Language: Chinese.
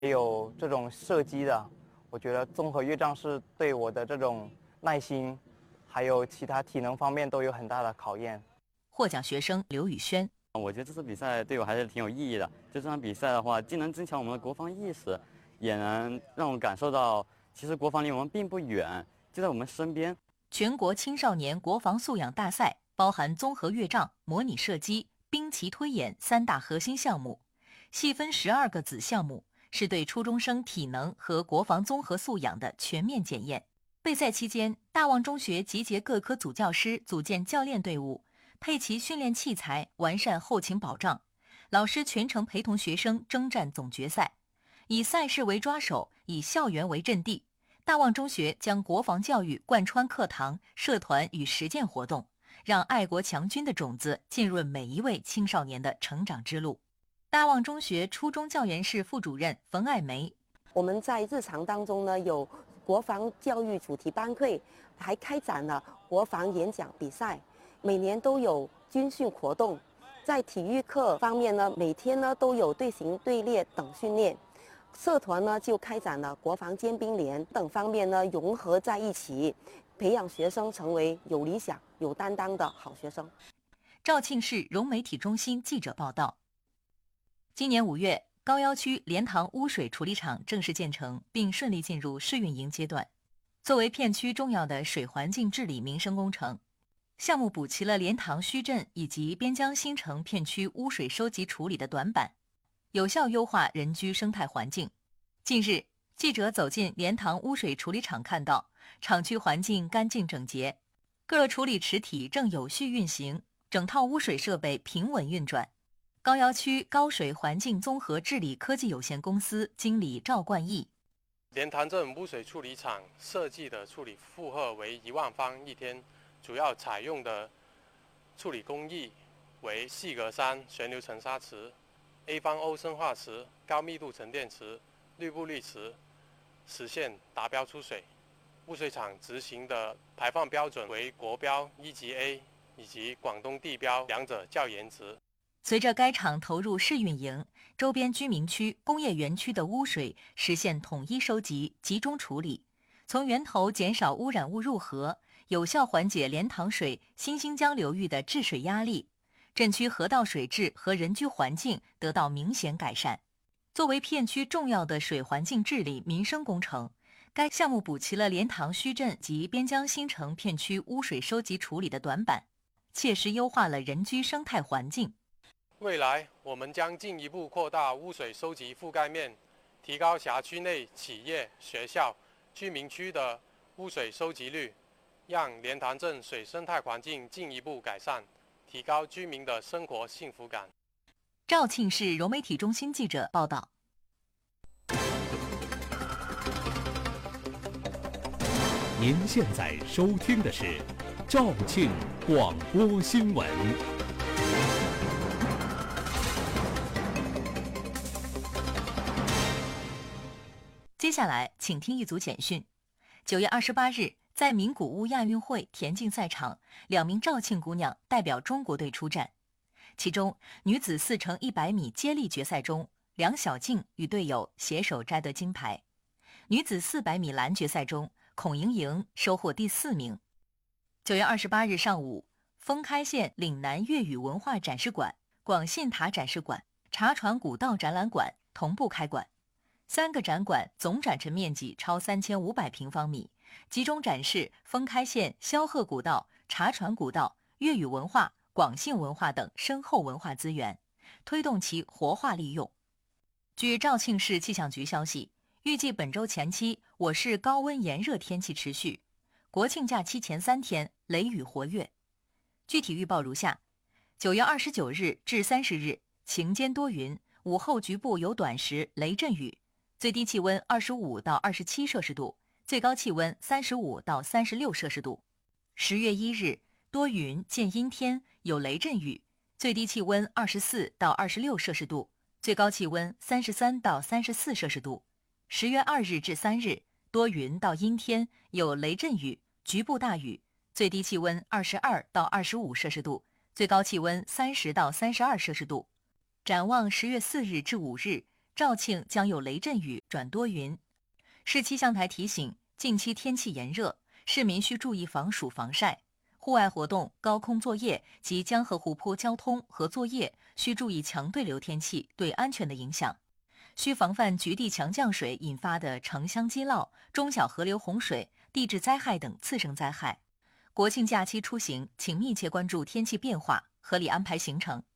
也有这种射击的。我觉得综合乐章是对我的这种耐心，还有其他体能方面都有很大的考验。 获奖学生刘宇轩， 我觉得这次比赛对我还是挺有意义的。就这场比赛的话，既能增强我们的国防意识，也能让我感受到，其实国防离我们并不远，就在我们身边。 全国青少年国防素养大赛包含综合乐章、模拟射击、兵棋推演3大核心项目，细分12个子项目，是对初中生体能和国防综合素养的全面检验。备赛期间，大望中学集结各科组教师组建教练队伍，配齐训练器材，完善后勤保障。老师全程陪同学生征战总决赛，以赛事为抓手，以校园为阵地。大望中学将国防教育贯穿课堂、社团与实践活动，让爱国强军的种子浸润每一位青少年的成长之路。大望中学初中教研室副主任冯爱梅， 我们在日常当中呢，有国防教育主题班会，还开展了国防演讲比赛，每年都有军训活动。在体育课方面呢，每天呢都有队形、队列等训练。社团呢就开展了国防尖兵连等方面呢融合在一起，培养学生成为有理想、有担当的好学生。 肇庆市融媒体中心记者报道，今年5月，高要区莲塘污水处理厂正式建成，并顺利进入试运营阶段。作为片区重要的水环境治理民生工程，项目补齐了莲塘墟镇以及边疆新城片区污水收集处理的短板，有效优化人居生态环境。近日，记者走进莲塘污水处理厂，看到厂区环境干净整洁，各处理池体正有序运行，整套污水设备平稳运转。高要区高水环境综合治理科技有限公司经理赵冠义， 莲塘镇污水处理厂设计的处理负荷为1万方一天，主要采用的处理工艺为细格杉旋流沉沙池、A 方欧砷化池、高密度沉淀池、滤布滤池，实现达标出水。污水厂执行的排放标准为国标1级 A 以及广东地标，两者较严值。 随着该厂投入试运营，周边居民区、工业园区的污水实现统一收集、集中处理，从源头减少污染物入河，有效缓解莲塘水新兴江流域的治水压力，镇区河道水质和人居环境得到明显改善。作为片区重要的水环境治理民生工程，该项目补齐了莲塘墟镇及边疆新城片区污水收集处理的短板，切实优化了人居生态环境。 未来，我们将进一步扩大污水收集覆盖面，提高辖区内企业、学校、居民区的污水收集率，让莲塘镇水生态环境进一步改善，提高居民的生活幸福感。 肇庆市融媒体中心记者报道。 您现在收听的是肇庆广播新闻。 接下来，请听一组简讯。9月28日，在名古屋亚运会田径赛场，2名肇庆姑娘代表中国队出战。其中，女子4乘100米接力决赛中，梁晓静与队友携手摘得金牌；女子400米栏决赛中，孔莹莹收获第4名。9月28日上午，封开县岭南粤语文化展示馆、广信塔展示馆、茶船古道展览馆同步开馆。3个展馆总展陈面积超3500平方米，集中展示封开县萧鹤古道、茶船古道、粤语文化、广信文化等深厚文化资源，推动其活化利用。据肇庆市气象局消息，预计本周前期我市高温炎热天气持续，国庆假期前3天雷雨活跃。具体预报如下：9月29日至30日，晴间多云，午后局部有短时雷阵雨，最低气温25到27摄氏度，最高气温35到36摄氏度。10月1日，多云见阴天，有雷阵雨，最低气温24到26摄氏度，最高气温33到34摄氏度。10月2日至3日，多云到阴天，有雷阵雨，局部大雨，最低气温22到25摄氏度，最高气温30到32摄氏度。展望10月4日至5日， 肇庆将有雷阵雨转多云。市气象台提醒，近期天气炎热，市民需注意防暑防晒。户外活动、高空作业及江河湖泊交通和作业需注意强对流天气对安全的影响，需防范局地强降水引发的城乡积涝、中小河流洪水、地质灾害等次生灾害。国庆假期出行，请密切关注天气变化，合理安排行程。